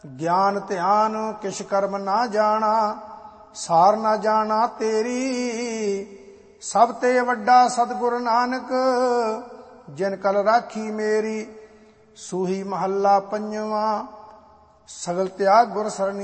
ਗਿਆਨ ਧਿਆਨ ਕਿਛ ਕਰਮ ਨਾ ਜਾਣਾ, ਸਾਰ ਨਾ ਜਾਣਾ ਤੇਰੀ। ਸਭ ਤੇ ਵੱਡਾ ਸਤਿਗੁਰ ਨਾਨਕ, ਜਿਨ ਕਲ ਰਾਖੀ ਮੇਰੀ। ਸੂਹੀ ਮਹੱਲਾ ਪੰਜਵਾਂ। ਸਗਲ ਤਿਆਗ ਗੁਰ ਸਰਣੀ